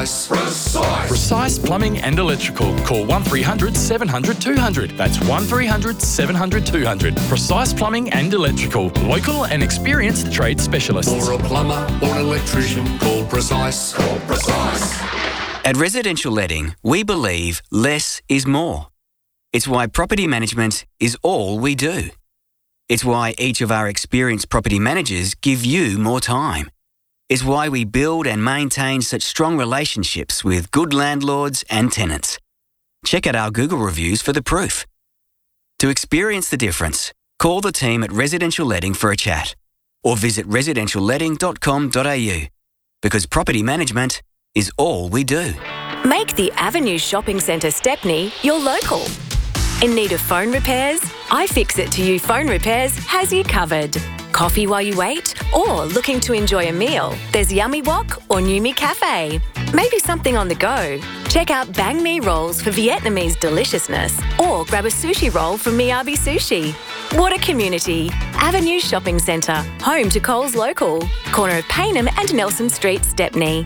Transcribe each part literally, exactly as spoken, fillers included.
Precise. Precise Plumbing and Electrical. Call one three hundred seven hundred two hundred. That's one three hundred seven hundred two hundred. Precise Plumbing and Electrical. Local and experienced trade specialists. For a plumber or an electrician, call Precise. Call Precise. At Residential Letting, we believe less is more. It's why property management is all we do. It's why each of our experienced property managers give you more time. It's why we build and maintain such strong relationships with good landlords and tenants. Check out our Google reviews for the proof. To experience the difference, call the team at Residential Letting for a chat or visit residential letting dot com dot a u because property management is all we do. Make the Avenue Shopping Centre Stepney your local. In need of phone repairs? iFixit to You Phone Repairs has you covered. Coffee while you wait? Or looking to enjoy a meal? There's Yummy Wok or New Me Cafe. Maybe something on the go? Check out Bang Mi rolls for Vietnamese deliciousness or grab a sushi roll from Miyabi Sushi. What a community. Avenue Shopping Centre, home to Coles Local. Corner of Paynham and Nelson Street, Stepney.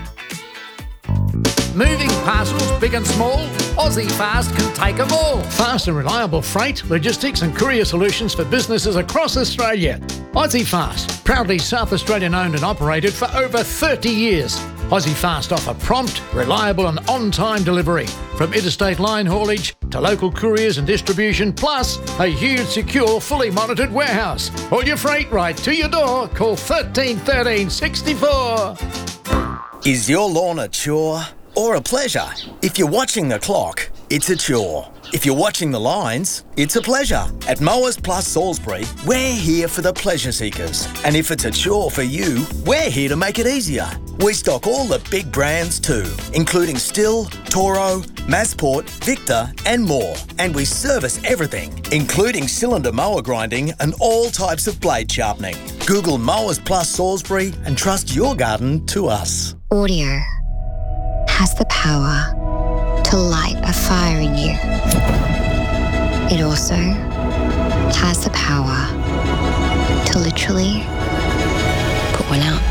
Moving parcels, big and small, Aussie Fast can take them all. Fast and reliable freight, logistics and courier solutions for businesses across Australia. Aussie Fast, proudly South Australian owned and operated for over thirty years. Aussie Fast offer prompt, reliable and on-time delivery. From interstate line haulage to local couriers and distribution, plus a huge, secure, fully monitored warehouse. All your freight right to your door. Call thirteen thirteen sixty-four. Is your lawn a chore or a pleasure? If you're watching the clock, it's a chore. If you're watching the lines, it's a pleasure. At Mowers Plus Salisbury, we're here for the pleasure seekers. And if it's a chore for you, we're here to make it easier. We stock all the big brands too, including Stihl, Toro, Massport, Victor and more. And we service everything, including cylinder mower grinding and all types of blade sharpening. Google Mowers Plus Salisbury and trust your garden to us. Audio has the power to light a fire in you. It also has the power to literally put one out.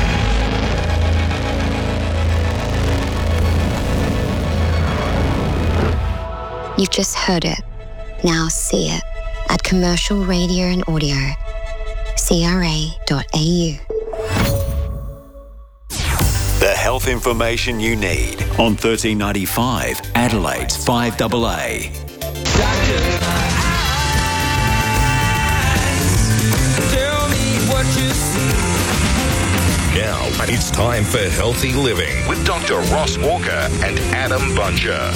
You've just heard it. Now see it at Commercial Radio and Audio, c r a dot a u. The health information you need on thirteen ninety-five Adelaide's five A A. Now it's time for Healthy Living with Doctor Ross Walker and Adam Buncher.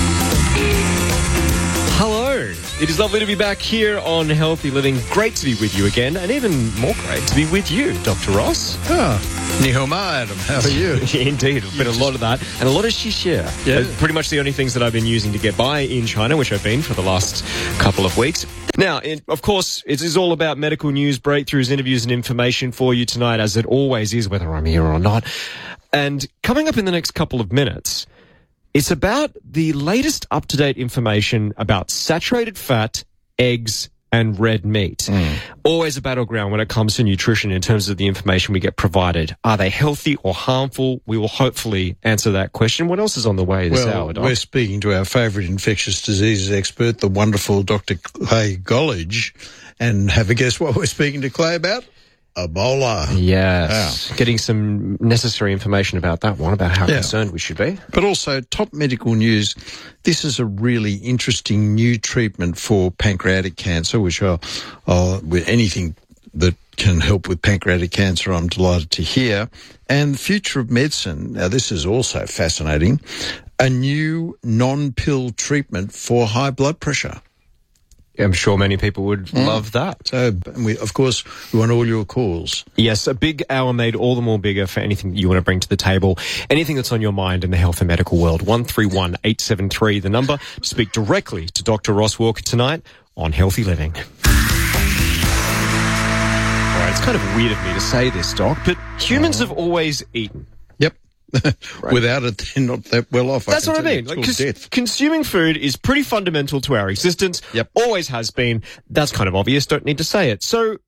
Hello. It is lovely to be back here on Healthy Living. Great to be with you again, and even more great to be with you, Doctor Ross. Oh, ni hao ma, Adam. How are you? Indeed. There's been a lot of that, and a lot of shishir. Yeah. Pretty much the only things that I've been using to get by in China, which I've been for the last couple of weeks. Now, it, of course, it is all about medical news, breakthroughs, interviews, and information for you tonight, as it always is, whether I'm here or not. And coming up in the next couple of minutes, it's about the latest up-to-date information about saturated fat, eggs, and red meat. Mm. Always a battleground when it comes to nutrition in terms of the information we get provided. Are they healthy or harmful? We will hopefully answer that question. What else is on the way this well, hour, Doc? We're speaking to our favourite infectious diseases expert, the wonderful Doctor Clay Gollidge. And have a guess what we're speaking to Clay about? Ebola. Yes. Wow. Getting some necessary information about that one, about how yeah. concerned we should be. But also, top medical news, this is a really interesting new treatment for pancreatic cancer, which I'll, I'll, with anything that can help with pancreatic cancer, I'm delighted to hear. And the future of medicine, now this is also fascinating, a new non-pill treatment for high blood pressure. I'm sure many people would mm. love that. So, we, of course, we want all your calls. Yes, a big hour made all the more bigger for anything that you want to bring to the table. Anything that's on your mind in the health and medical world. one three one eight seven three, the number to speak directly to Doctor Ross Walker tonight on Healthy Living. All right, it's kind of weird of me to say this, Doc, but humans have always eaten. Yep. Right. Without it, they're not that well off. That's I what I mean. Like, cons- consuming food is pretty fundamental to our existence. Yep. Always has been. That's kind of obvious. Don't need to say it. So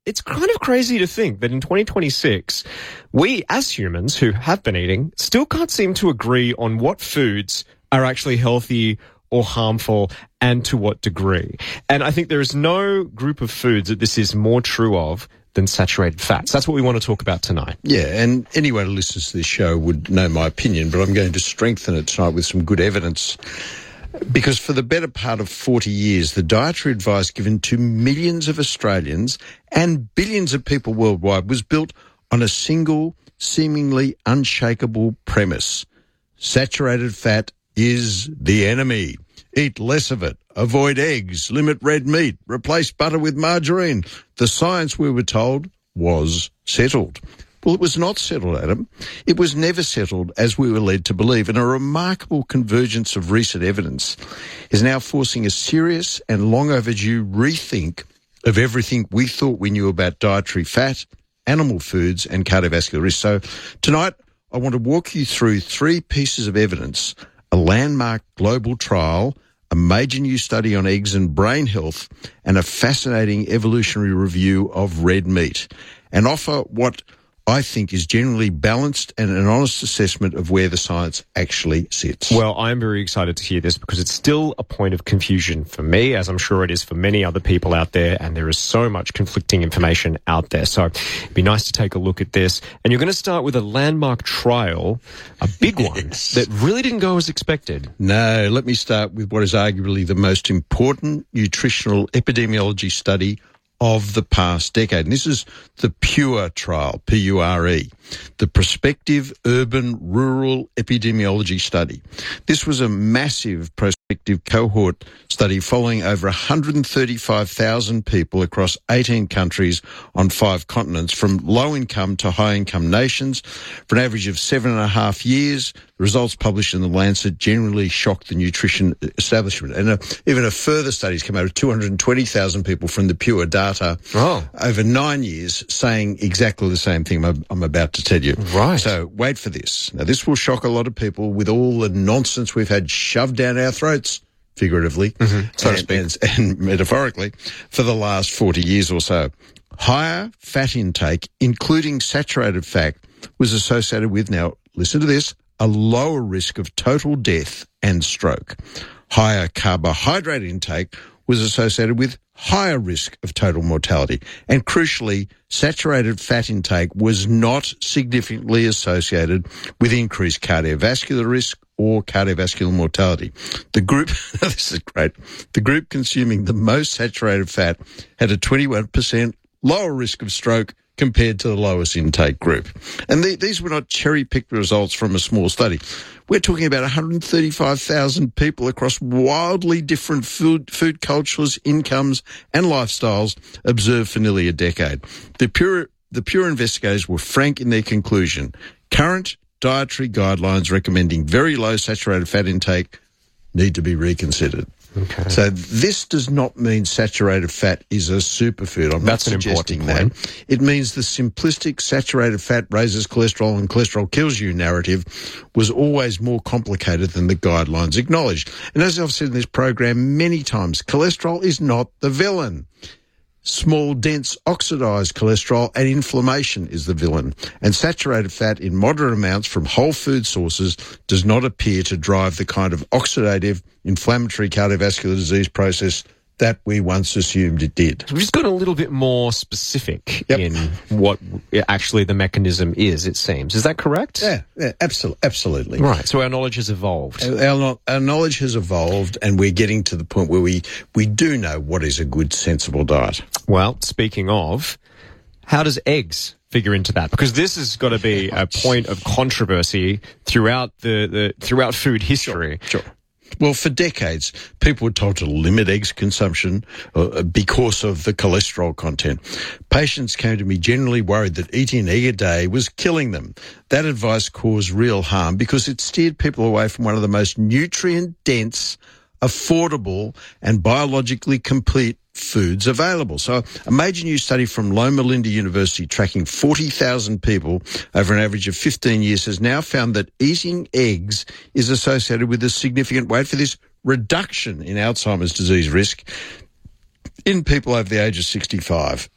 it's kind of crazy to think that in twenty twenty-six, we as humans who have been eating still can't seem to agree on what foods are actually healthy or harmful and to what degree. And I think there is no group of foods that this is more true of than saturated fats. That's what we want to talk about tonight. Yeah, and anyone who listens to this show would know my opinion, but I'm going to strengthen it tonight with some good evidence. Because for the better part of forty years, the dietary advice given to millions of Australians and billions of people worldwide was built on a single, seemingly unshakable premise. Saturated fat is the enemy. Eat less of it. Avoid eggs. Limit red meat. Replace butter with margarine. The science, we were told, was settled. Well, it was not settled, Adam. It was never settled, as we were led to believe, and a remarkable convergence of recent evidence is now forcing a serious and long overdue rethink of everything we thought we knew about dietary fat, animal foods, and cardiovascular risk. So tonight, I want to walk you through three pieces of evidence: a landmark global trial, a major new study on eggs and brain health, and a fascinating evolutionary review of red meat, and offer what I think is generally balanced and an honest assessment of where the science actually sits. Well, I'm very excited to hear this because it's still a point of confusion for me, as I'm sure it is for many other people out there, and there is so much conflicting information out there. So it'd be nice to take a look at this. And you're going to start with a landmark trial, a big one, yes, that really didn't go as expected. No, let me start with what is arguably the most important nutritional epidemiology study of the past decade. And this is the PURE trial, P U R E, the Prospective Urban Rural Epidemiology Study. This was a massive prospective cohort study following over one hundred thirty-five thousand people across eighteen countries on five continents, from low-income to high-income nations, for an average of seven and a half years. The results published in The Lancet generally shocked the nutrition establishment. And uh, even a further study's come out of two hundred twenty thousand people from the PURE data oh. over nine years saying exactly the same thing I'm, I'm about to tell you. Right. So wait for this. Now, this will shock a lot of people with all the nonsense we've had shoved down our throats, figuratively, mm-hmm, so and, to speak. And, and metaphorically, for the last forty years or so. Higher fat intake, including saturated fat, was associated with, now listen to this, a lower risk of total death and stroke. Higher carbohydrate intake was associated with higher risk of total mortality. And crucially, saturated fat intake was not significantly associated with increased cardiovascular risk or cardiovascular mortality. The group, this is great, the group consuming the most saturated fat had a twenty-one percent lower risk of stroke compared to the lowest intake group. And the, these were not cherry-picked results from a small study. We're talking about one hundred thirty-five thousand people across wildly different food, food cultures, incomes, and lifestyles observed for nearly a decade. The PURE, the PURE investigators were frank in their conclusion. Current dietary guidelines recommending very low saturated fat intake need to be reconsidered. Okay. So this does not mean saturated fat is a superfood. I'm That's not an suggesting that. point. It means the simplistic saturated fat raises cholesterol and cholesterol kills you narrative was always more complicated than the guidelines acknowledged. And as I've said in this program many times, cholesterol is not the villain. Small, dense, oxidized cholesterol and inflammation is the villain. And saturated fat in moderate amounts from whole food sources does not appear to drive the kind of oxidative, inflammatory cardiovascular disease process that we once assumed it did. We've just got a little bit more specific Yep. in what actually the mechanism is, it seems. Is that correct? Yeah, yeah absolutely, absolutely. Right, so our knowledge has evolved. Our, our knowledge has evolved, and we're getting to the point where we, we do know what is a good, sensible diet. Well, speaking of, how does eggs figure into that? Because this has got to be a point of controversy throughout the, the throughout food history. Sure. sure. Well, for decades, people were told to limit eggs consumption uh, because of the cholesterol content. Patients came to me generally worried that eating an egg a day was killing them. That advice caused real harm because it steered people away from one of the most nutrient-dense, affordable, and biologically complete foods available. So a major new study from Loma Linda University tracking forty thousand people over an average of fifteen years has now found that eating eggs is associated with a significant, wait for this, reduction in Alzheimer's disease risk in people over the age of sixty-five.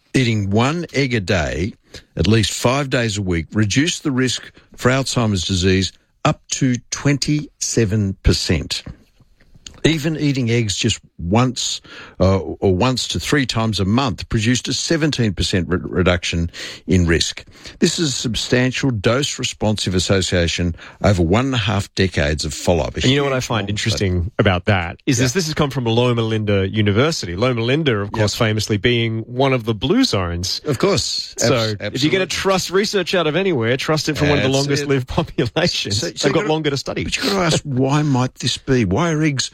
eating one egg a day, at least five days a week, reduced the risk for Alzheimer's disease up to twenty-seven percent. Even eating eggs just once uh, or once to three times a month produced a seventeen percent re- reduction in risk. This is a substantial dose-responsive association over one and a half decades of follow-up. And you know what I find interesting about that is yeah. this, this has come from Loma Linda University. Loma Linda, of course, yep. famously being one of the blue zones. Of course. So Abs- if you're going to trust research out of anywhere, trust it from one of the longest-lived populations. So, so They've got gotta, longer to study. But you've got to ask, why might this be? Why are eggs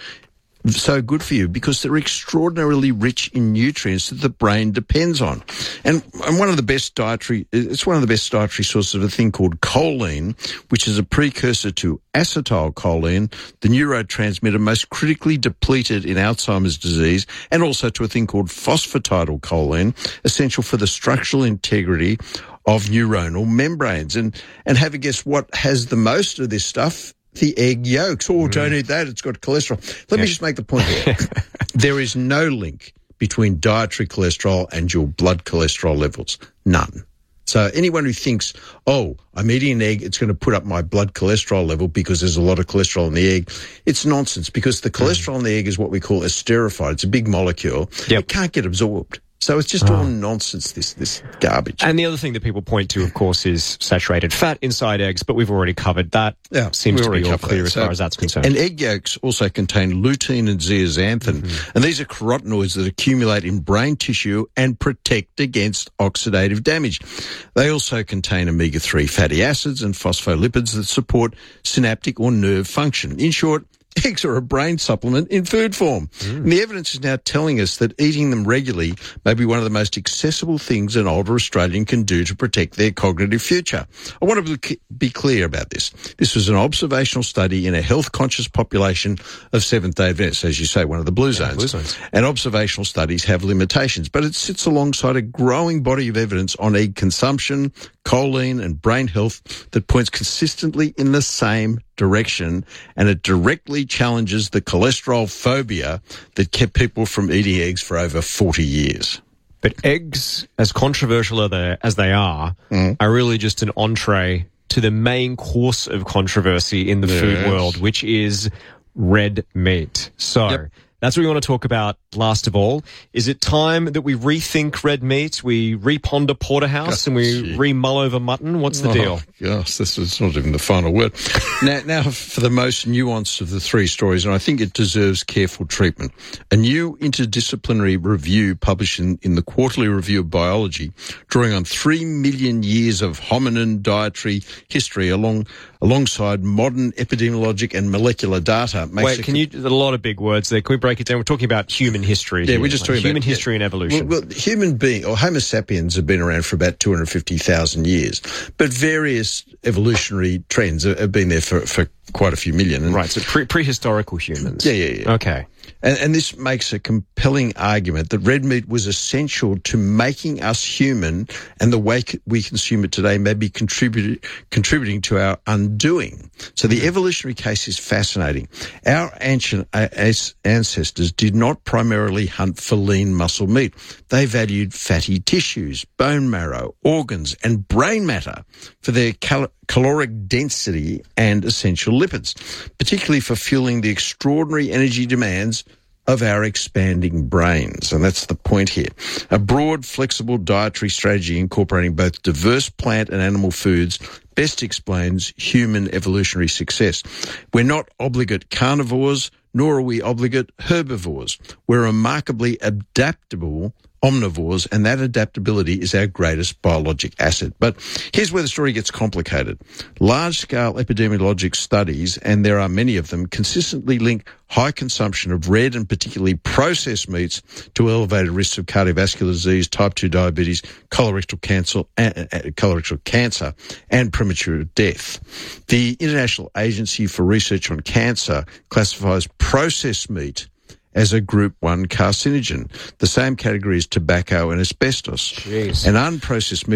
so good for you? Because they're extraordinarily rich in nutrients that the brain depends on. And, and one of the best dietary, it's one of the best dietary sources of a thing called choline, which is a precursor to acetylcholine, the neurotransmitter most critically depleted in Alzheimer's disease, and also to a thing called phosphatidylcholine, essential for the structural integrity of neuronal membranes. And, and have a guess what has the most of this stuff? The egg yolks. Oh, mm. don't eat that. It's got cholesterol. Let yeah. me just make the point here. There is no link between dietary cholesterol and your blood cholesterol levels. None. So anyone who thinks, oh, I'm eating an egg, it's going to put up my blood cholesterol level because there's a lot of cholesterol in the egg, it's nonsense, because the cholesterol mm. in the egg is what we call esterified. It's a big molecule. Yep. It can't get absorbed. So it's just oh. all nonsense, this this garbage. And the other thing that people point to, of course, is saturated fat inside eggs, but we've already covered that. Yeah, seems to be all clear as so, far as that's concerned. And egg yolks also contain lutein and zeaxanthin, mm-hmm. and these are carotenoids that accumulate in brain tissue and protect against oxidative damage. They also contain omega three fatty acids and phospholipids that support synaptic or nerve function. In short, eggs are a brain supplement in food form. Mm. And the evidence is now telling us that eating them regularly may be one of the most accessible things an older Australian can do to protect their cognitive future. I want to be clear about this. This was an observational study in a health-conscious population of Seventh-day Adventists, as you say, one of the blue zones. Yeah, blue zones. And observational studies have limitations, but it sits alongside a growing body of evidence on egg consumption, choline and brain health that points consistently in the same direction, and it directly challenges the cholesterol phobia that kept people from eating eggs for over forty years. But eggs, as controversial as they are, mm. are really just an entree to the main course of controversy in the yes. food world, which is red meat. So yep. that's what we want to talk about last of all. Is it time that we rethink red meat, we reponder porterhouse, and we re-mull over mutton? What's the oh, deal? Gosh, this is not even the final word. now, now, for the most nuanced of the three stories, and I think it deserves careful treatment. A new interdisciplinary review published in, in the Quarterly Review of Biology, drawing on three million years of hominin dietary history along alongside modern epidemiologic and molecular data. Makes Wait, can you, there's a lot of big words there. Can we break it down? We're talking about human history. Yeah, here. we're just like talking human about history yeah. and evolution. Well, well, human being or Homo sapiens have been around for about two hundred fifty thousand years, but various evolutionary trends have been there for, for quite a few million. And right, so pre- prehistorical humans. Yeah, yeah, yeah. Okay. And, and this makes a compelling argument that red meat was essential to making us human, and the way we consume it today may be contributed, contributing to our undoing. So the evolutionary case is fascinating. Our ancient ancestors did not primarily hunt for lean muscle meat. They valued fatty tissues, bone marrow, organs, and brain matter for their cal- caloric density and essential lipids, particularly for fueling the extraordinary energy demands of our expanding brains. And that's the point here. A broad, flexible dietary strategy incorporating both diverse plant and animal foods best explains human evolutionary success. We're not obligate carnivores, nor are we obligate herbivores. We're remarkably adaptable omnivores, and that adaptability is our greatest biologic asset. But here's where the story gets complicated. Large-scale epidemiologic studies, and there are many of them, consistently link high consumption of red and particularly processed meats to elevated risks of cardiovascular disease, type two diabetes, colorectal cancer, uh, colorectal cancer, and premature death. The International Agency for Research on Cancer classifies processed meat as a group one carcinogen, the same category as tobacco and asbestos. Jeez. And unprocessed meat is a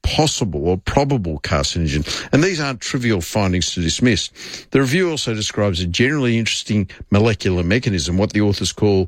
possible or probable carcinogen. And these aren't trivial findings to dismiss. The review also describes a generally interesting molecular mechanism, what the authors call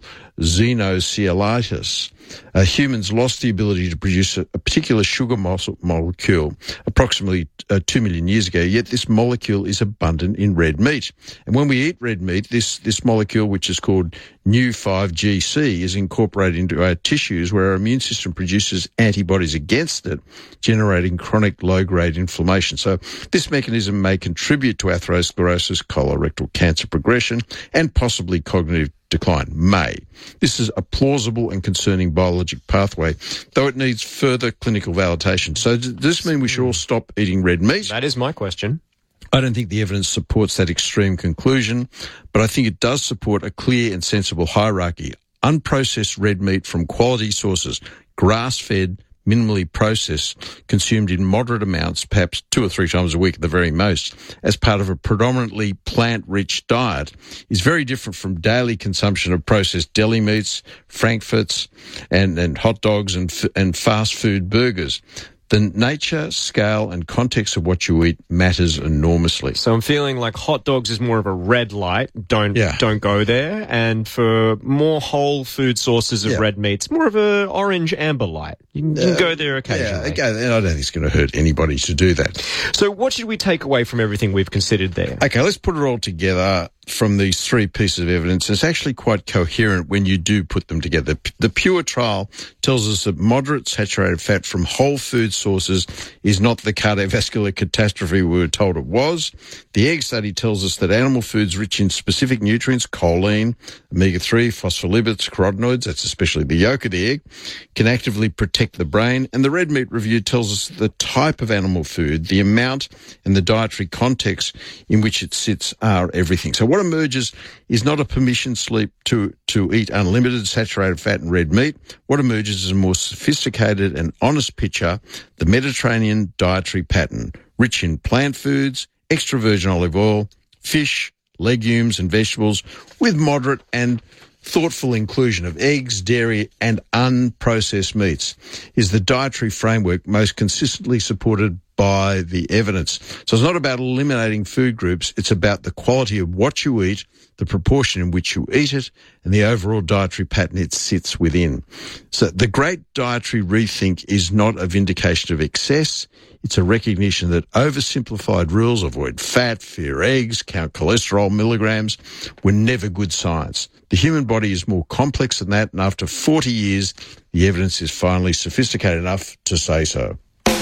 xenocoelitis. Uh, humans lost the ability to produce a, a particular sugar mo- molecule approximately uh, two million years ago, yet this molecule is abundant in red meat. And when we eat red meat, this, this molecule, which is called N U five G C, is incorporated into our tissues where our immune system produces antibodies against it, generating chronic low-grade inflammation. So this mechanism may contribute to atherosclerosis, colorectal cancer progression, and possibly cognitive decline. May. This is a plausible and concerning biologic pathway, though it needs further clinical validation. So does this mean we should all stop eating red meat? That is my question. I don't think the evidence supports that extreme conclusion, but I think it does support a clear and sensible hierarchy. Unprocessed red meat from quality sources, grass-fed, minimally processed, consumed in moderate amounts, perhaps two or three times a week at the very most, as part of a predominantly plant-rich diet, is very different from daily consumption of processed deli meats, frankfurts, and, and hot dogs and, f- and fast food burgers. The nature, scale, and context of what you eat matters enormously. So I'm feeling like hot dogs is more of a red light. Don't Yeah. don't go there. And for more whole food sources of Yeah. red meats, more of a orange amber light. You can, you can Uh, go there occasionally. Yeah, okay, and I don't think it's going to hurt anybody to do that. So what should we take away from everything we've considered there? Okay, let's put it all together from these three pieces of evidence. It's actually quite coherent when you do put them together. The Pure trial tells us that moderate saturated fat from whole food sources is not the cardiovascular catastrophe we were told it was. The egg study tells us that animal foods rich in specific nutrients, choline, omega three, phospholipids, carotenoids, that's especially the yolk of the egg, can actively protect the brain. And the red meat review tells us the type of animal food, the amount, and the dietary context in which it sits are everything. So what emerges is not a permission slip to, to eat unlimited saturated fat and red meat. What emerges is a more sophisticated and honest picture, the Mediterranean dietary pattern, rich in plant foods, extra virgin olive oil, fish, legumes and vegetables, with moderate and thoughtful inclusion of eggs, dairy and unprocessed meats, is the dietary framework most consistently supported by the evidence. So it's not about eliminating food groups, it's about the quality of what you eat, the proportion in which you eat it, and the overall dietary pattern it sits within. So the great dietary rethink is not a vindication of excess, it's a recognition that oversimplified rules, avoid fat, fear eggs, count cholesterol milligrams, were never good science. The human body is more complex than that, and after forty years, the evidence is finally sophisticated enough to say so.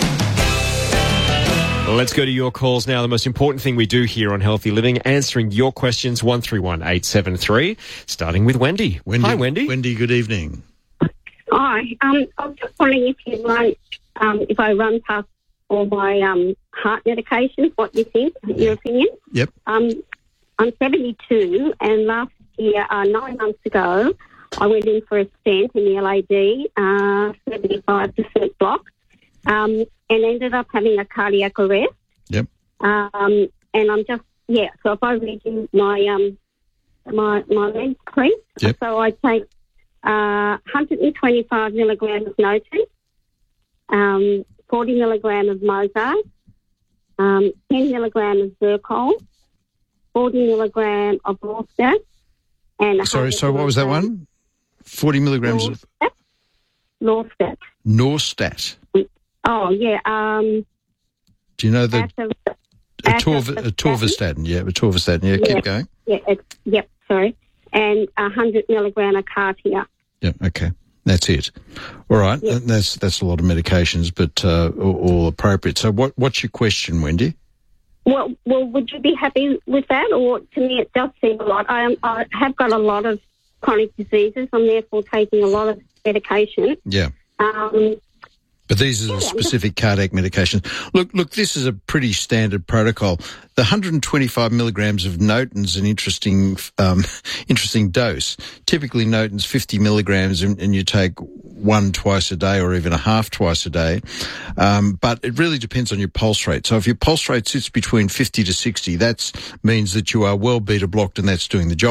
Let's go to your calls now. The most important thing we do here on Healthy Living, answering your questions, one three one eight seven three, starting with Wendy. Wendy. Hi, Wendy. Wendy, good evening. Hi. Um, I was just wondering if you run, um, if I run past all my um, heart medications, what you think, your opinion? Yep. Um, I'm seventy-two, and last year, uh, nine months ago, I went in for a stent in the L A D, uh, seventy-five percent block, um, and ended up having a cardiac arrest. Yep. Um, and I'm just, yeah, so if I read you my, um, my, my meds, please. Yep. So I take uh, one hundred twenty-five milligrams of Notin, um, forty milligrams of Mozart, um, ten milligrams of Zircol, forty milligrams of Lorstat, and Sorry, so what was that one? forty milligrams of Lorstat. Norstat. Oh, yeah. Um, Do you know the Ator- atorv- atorvastatin. atorvastatin? Yeah, atorvastatin. Yeah, Yeah. keep going. Yeah, it's, yep, sorry. And one hundred milligrams of Cartia. Yeah, okay. That's it. All right. Yeah. That's that's a lot of medications, but uh, all, all appropriate. So what what's your question, Wendy? Well, well, would you be happy with that? Or to me, it does seem a lot. I, am, I have got a lot of chronic diseases. I'm therefore taking a lot of medication. Yeah. Um, But these are the specific cardiac medications. Look, look, this is a pretty standard protocol. The one hundred twenty-five milligrams of Notin's an interesting, um, interesting dose. Typically, Notin's fifty milligrams, and, and you take one twice a day, or even a half twice a day. Um, but it really depends on your pulse rate. So if your pulse rate sits between fifty to sixty, that means that you are well beta blocked, and that's doing the job.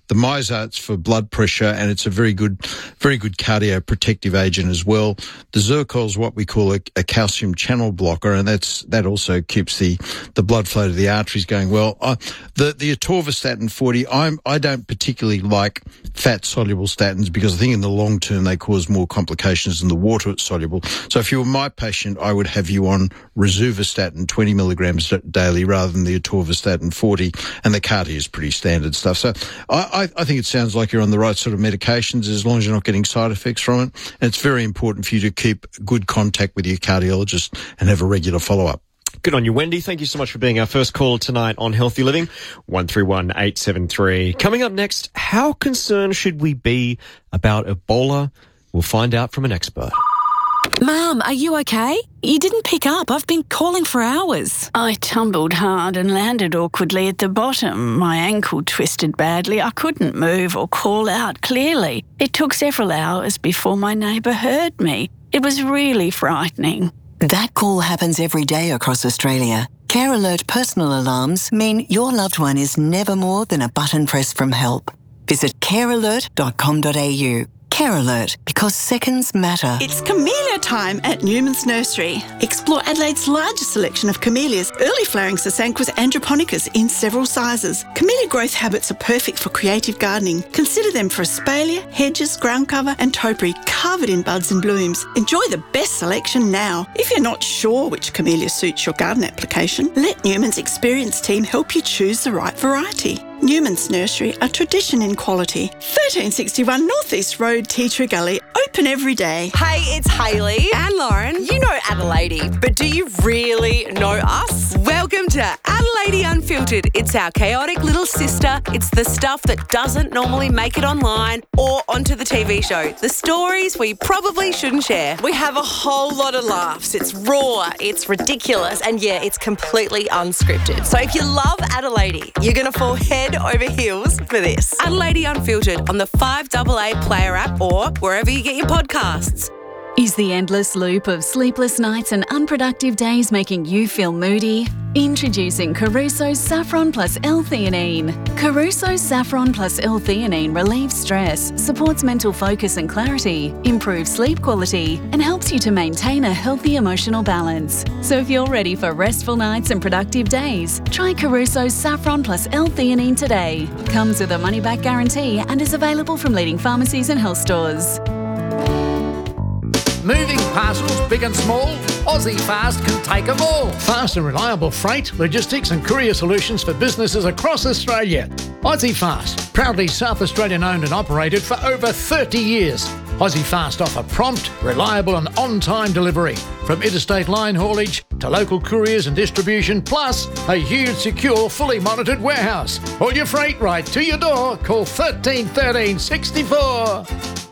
The Mizart's for blood pressure, and it's a very good, very good cardioprotective agent as well. The Zircol's what we call a, a calcium channel blocker, and that's that also keeps the, the blood flow to the arteries going well. Uh, the the atorvastatin forty, I'm I don't particularly like fat soluble statins because I think in the long term they cause more complications than the water soluble. So if you were my patient, I would have you on rosuvastatin twenty milligrams daily rather than the atorvastatin forty, and the Cartier is pretty standard stuff. So I, I, I think it sounds like you're on the right sort of medications as long as you're not getting side effects from it. And it's very important for you to keep good contact with your cardiologist and have a regular follow-up. Good on you, Wendy. Thank you so much for being our first call tonight on Healthy Living. one three one eight seven three. Coming up next, how concerned should we be about Ebola? We'll find out from an expert. Mum, are you okay? You didn't pick up. I've been calling for hours. I tumbled hard and landed awkwardly at the bottom. My ankle twisted badly. I couldn't move or call out clearly. It took several hours before my neighbour heard me. It was really frightening. That call happens every day across Australia. Care Alert personal alarms mean your loved one is never more than a button press from help. Visit care alert dot com dot a u. Care Alert, because seconds matter. It's camellia time at Newman's Nursery. Explore Adelaide's largest selection of camellias, early flowering Sasanquas androponicas in several sizes. Camellia growth habits are perfect for creative gardening. Consider them for espalier, hedges, ground cover and topiary covered in buds and blooms. Enjoy the best selection now. If you're not sure which camellia suits your garden application, let Newman's experienced team help you choose the right variety. Newman's Nursery, a tradition in quality. thirteen sixty-one North East Road, Tea Tree Gully, open every day. Hey, it's Hayley and Lauren. You know Adelaide, but do you really know us? Welcome to Adelaide Unfiltered. It's our chaotic little sister. It's the stuff that doesn't normally make it online or onto the T V show. The stories we probably shouldn't share. We have a whole lot of laughs. It's raw, it's ridiculous, and yeah, it's completely unscripted. So if you love Adelaide, you're going to fall head over heels for this. Adelaide Unfiltered on the five A A Player app or wherever you get your podcasts. Is the endless loop of sleepless nights and unproductive days making you feel moody? Introducing Caruso's Saffron plus L-theanine. Caruso's Saffron plus L-theanine relieves stress, supports mental focus and clarity, improves sleep quality, and helps you to maintain a healthy emotional balance. So if you're ready for restful nights and productive days, try Caruso's Saffron plus L-theanine today. Comes with a money-back guarantee and is available from leading pharmacies and health stores. Moving parcels, big and small, Aussie Fast can take them all. Fast and reliable freight, logistics and courier solutions for businesses across Australia. Aussie Fast, proudly South Australian owned and operated for over thirty years. Aussie Fast offer prompt, reliable and on-time delivery. From interstate line haulage to local couriers and distribution, plus a huge, secure, fully monitored warehouse. All your freight right to your door. Call thirteen thirteen sixty-four.